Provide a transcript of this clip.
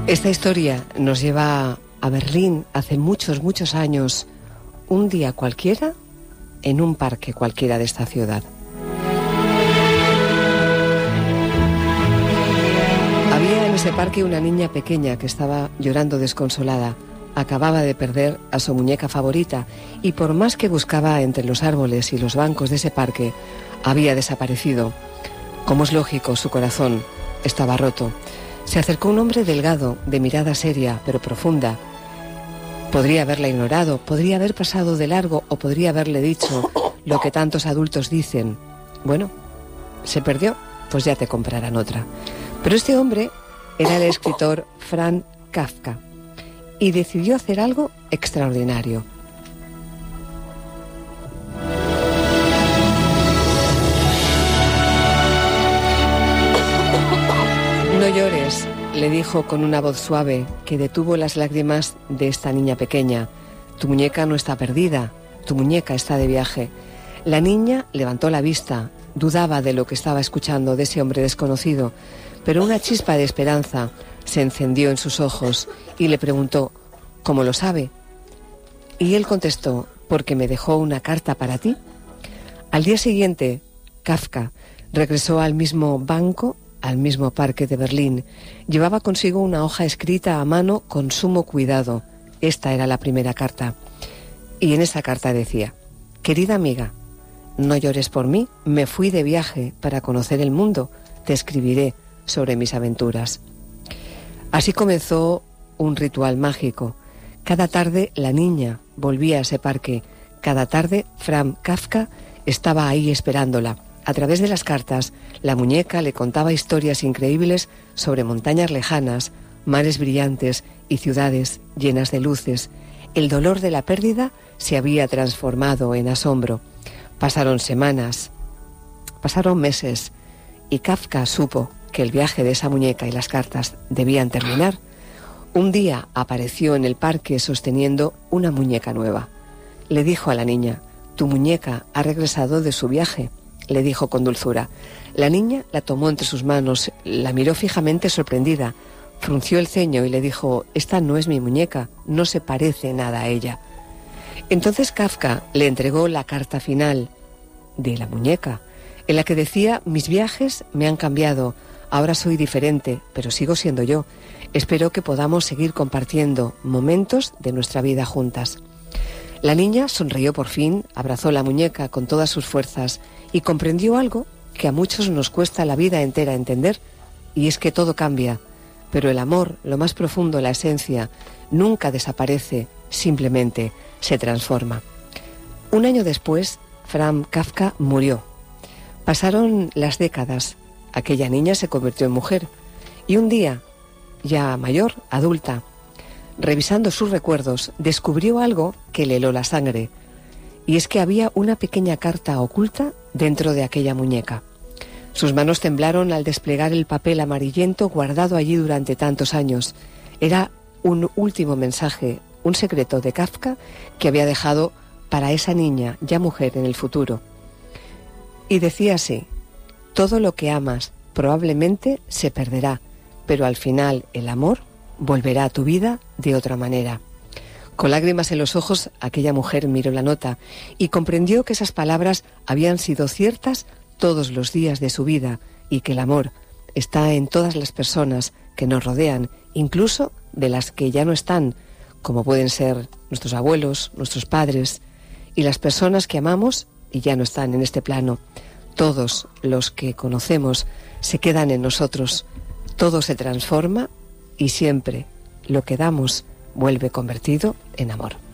Esta historia nos lleva a Berlín hace muchos, muchos años, un día cualquiera, en un parque cualquiera de esta ciudad. Había en ese parque una niña pequeña que estaba llorando desconsolada. Acababa de perder a su muñeca favorita y por más que buscaba entre los árboles y los bancos de ese parque, había desaparecido. Como es lógico, su corazón estaba roto. Se acercó un hombre delgado, de mirada seria pero profunda. Podría haberla ignorado, podría haber pasado de largo o podría haberle dicho lo que tantos adultos dicen. Bueno, se perdió, pues ya te comprarán otra. Pero este hombre era el escritor Franz Kafka y decidió hacer algo extraordinario. No llores, le dijo con una voz suave que detuvo las lágrimas de esta niña pequeña. Tu muñeca no está perdida, tu muñeca está de viaje. La niña levantó la vista, dudaba de lo que estaba escuchando de ese hombre desconocido, pero una chispa de esperanza se encendió en sus ojos y le preguntó, ¿cómo lo sabe? Y él contestó, porque me dejó una carta para ti. Al día siguiente, Kafka regresó al mismo banco, al mismo parque de Berlín. Llevaba consigo una hoja escrita a mano con sumo cuidado. Esta era la primera carta. Y en esa carta decía, querida amiga, no llores por mí, me fui de viaje para conocer el mundo, te escribiré sobre mis aventuras. Así comenzó un ritual mágico. Cada tarde la niña volvía a ese parque. Cada tarde Franz Kafka estaba ahí esperándola. A través de las cartas, la muñeca le contaba historias increíbles sobre montañas lejanas, mares brillantes y ciudades llenas de luces. El dolor de la pérdida se había transformado en asombro. Pasaron semanas, pasaron meses, y Kafka supo que el viaje de esa muñeca y las cartas debían terminar. Un día apareció en el parque sosteniendo una muñeca nueva. Le dijo a la niña, tu muñeca ha regresado de su viaje. Le dijo con dulzura. La niña la tomó entre sus manos, la miró fijamente sorprendida, frunció el ceño y le dijo, esta no es mi muñeca, no se parece nada a ella. Entonces Kafka le entregó la carta final de la muñeca, en la que decía, mis viajes me han cambiado, ahora soy diferente, pero sigo siendo yo. Espero que podamos seguir compartiendo momentos de nuestra vida juntas. La niña sonrió por fin, abrazó la muñeca con todas sus fuerzas y comprendió algo que a muchos nos cuesta la vida entera entender, y es que todo cambia, pero el amor, lo más profundo, la esencia, nunca desaparece, simplemente se transforma. Un año después, Franz Kafka murió. Pasaron las décadas, aquella niña se convirtió en mujer, y un día, ya mayor, adulta, revisando sus recuerdos, descubrió algo que le heló la sangre, y es que había una pequeña carta oculta dentro de aquella muñeca. Sus manos temblaron al desplegar el papel amarillento guardado allí durante tantos años. Era un último mensaje, un secreto de Kafka que había dejado para esa niña, ya mujer, en el futuro. Y decía así, todo lo que amas probablemente se perderá, pero al final el amor volverá a tu vida de otra manera. Con lágrimas en los ojos, aquella mujer miró la nota y comprendió que esas palabras habían sido ciertas todos los días de su vida y que el amor está en todas las personas que nos rodean, incluso de las que ya no están, como pueden ser nuestros abuelos, nuestros padres y las personas que amamos y ya no están en este plano. Todos los que conocemos se quedan en nosotros, todo se transforma y siempre lo que damos vuelve convertido en amor.